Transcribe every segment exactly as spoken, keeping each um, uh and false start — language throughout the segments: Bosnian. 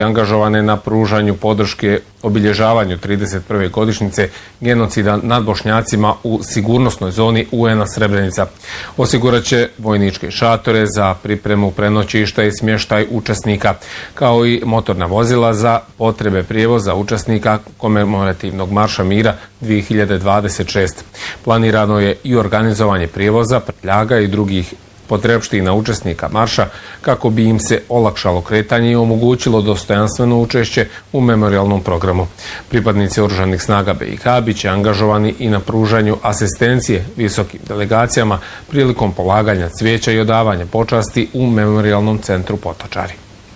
angažovane na pružanju podrške obilježavanju trideset prve godišnjice genocida nad Bošnjacima u sigurnosnoj zoni U N-a Srebrenica. Osigurat će vojničke šatore za pripremu prenoćišta i smještaj učesnika, kao i motorna vozila za potrebe prijevoza učesnika komemorativnog marša mira dvije hiljade dvadeset šeste. Planirano je i organizovanje prijevoza, prtljaga i drugih potrebština učesnika marša kako bi im se olakšalo kretanje i omogućilo dostojanstveno učešće u memorijalnom programu. Pripadnici oružanih snaga B i H biće angažovani i na pružanju asistencije visokim delegacijama prilikom polaganja cvijeća i odavanja počasti u memorijalnom centru Potočari.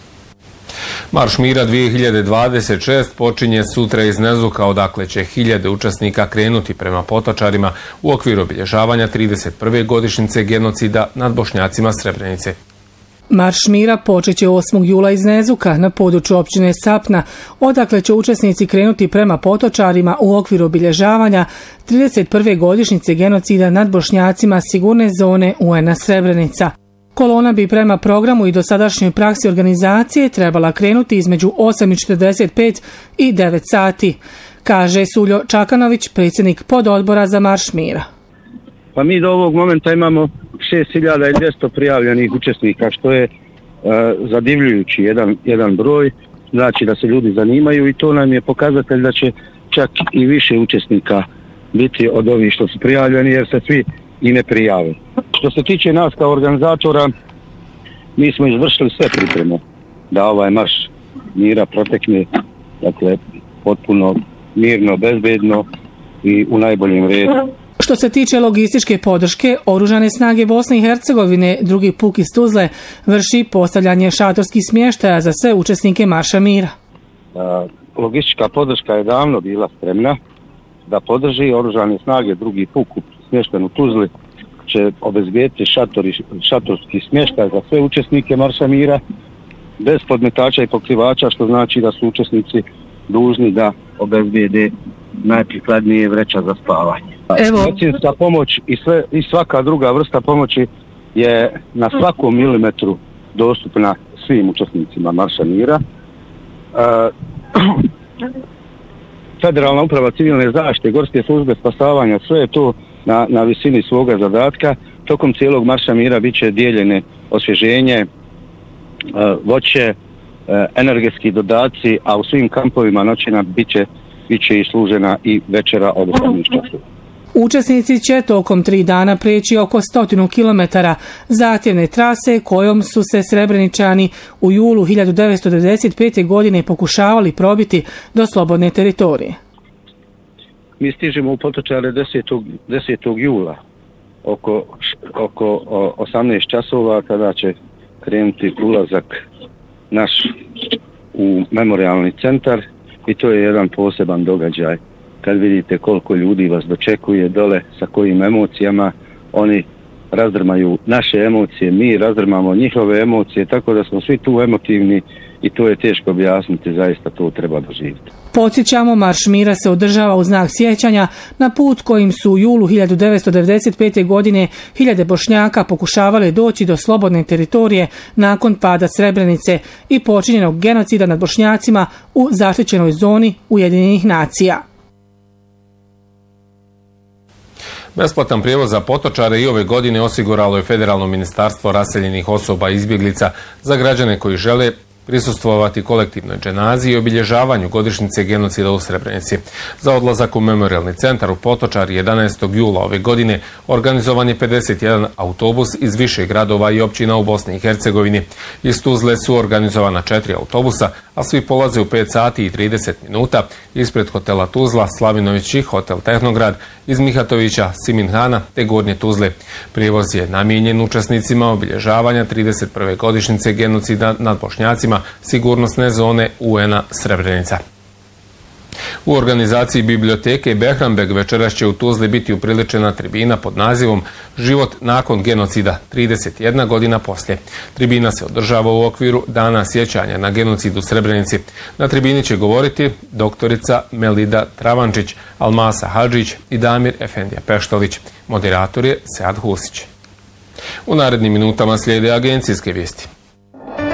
Marš mira dvije hiljade dvadeset šeste počinje sutra iz Nezuka, odakle će hiljade učesnika krenuti prema Potočarima u okviru obilježavanja trideset prve godišnjice genocida nad Bošnjacima Srebrenice. Marš mira počeće osmog jula iz Nezuka na području općine Sapna, odakle će učesnici krenuti prema Potočarima u okviru obilježavanja trideset prve godišnjice genocida nad Bošnjacima sigurne zone U N-a Srebrenica. Kolona bi prema programu i dosadašnjoj praksi organizacije trebala krenuti između osam i četrdeset pet i devet sati, kaže Suljo Čakanović, predsjednik pododbora za Marš mira. Pa mi do ovog momenta imamo šest hiljada dvjesto prijavljenih učesnika, što je uh, zadivljujući jedan, jedan broj, znači da se ljudi zanimaju i to nam je pokazatelj da će čak i više učesnika biti od ovih što su prijavljeni, jer se svi i ne prijave. Što se tiče nas kao organizatora, mi smo izvršili sve pripreme da ovaj marš mira protekne, dakle, potpuno mirno, bezbedno i u najboljem redu. Što se tiče logističke podrške, Oružane snage Bosne i Hercegovine, drugi puk iz Tuzle, vrši postavljanje šatorskih smještaja za sve učesnike marša mira. Logistička podrška je davno bila spremna da podrži Oružane snage, drugi puk smješten u Tuzli će obezbijediti šatori, šatorski smještaj za sve učesnike marša mira bez podmetača i pokrivača, što znači da su učesnici dužni da obezbijede najprikladnije vreća za spavanje. Medicinska pomoć i, sve, i svaka druga vrsta pomoći je na svakom milimetru dostupna svim učesnicima marša mira. E, Federalna uprava civilne zaštite, gorske službe spasavanja, sve je to na, na visini svoga zadatka. Tokom cijelog marša mira bit će dijeljene osvježenje, voće, energetski dodaci, a u svim kampovima noćina bit će, bit će i služena i večera od osamnaest časova. Učesnici će tokom tri dana preći oko stotinu kilometara zahtjevne trase kojom su se Srebreničani u julu hiljadu devetsto devedeset pete. godine pokušavali probiti do slobodne teritorije. Mi stižemo u Potočare desetog jula oko, oko osamnaest časova, kada će krenuti ulazak naš u memorijalni centar i to je jedan poseban događaj. Kad vidite koliko ljudi vas dočekuje dole, sa kojim emocijama, oni razdrmaju naše emocije, mi razdrmamo njihove emocije, tako da smo svi tu emotivni i to je teško objasniti, zaista to treba doživjeti. Podsjećamo, marš mira se održava u znak sjećanja na put kojim su u julu hiljadu devetsto devedeset pete. godine hiljade Bošnjaka pokušavale doći do slobodne teritorije nakon pada Srebrenice i počinjenog genocida nad Bošnjacima u zaštićenoj zoni Ujedinjenih nacija. Besplatan prijevoz za Potočare i ove godine osiguralo je Federalno ministarstvo raseljenih osoba i izbjeglica za građane koji žele prisustvovati kolektivnoj dženazi i obilježavanju godišnjice genocida u Srebrenici. Za odlazak u memorijalni centar u Potočari jedanaestog jula ove godine organizovan je pedeset jedan autobus iz više gradova i općina u Bosni i Hercegovini. Iz Tuzle su organizovana četiri autobusa, a svi polaze u pet sati i trideset minuta ispred hotela Tuzla, Slavinović i hotel Tehnograd, iz Mihatovića, Siminhana te Gornje Tuzle. Prijevoz je namijenjen učesnicima obilježavanja trideset prve godišnjice genocida nad Bošnjacima sigurnosne zone U N-a Srebrenica. U organizaciji biblioteke Behranbeg večeras će u Tuzli biti upriličena tribina pod nazivom Život nakon genocida, trideset jedna godina poslije. Tribina se održava u okviru Dana sjećanja na genocid u Srebrenici. Na tribini će govoriti doktorica Melida Travančić, Almasa Hadžić i Damir Efendija Peštolić. Moderator je Sead Husić. U narednim minutama slijede agencijske vijesti.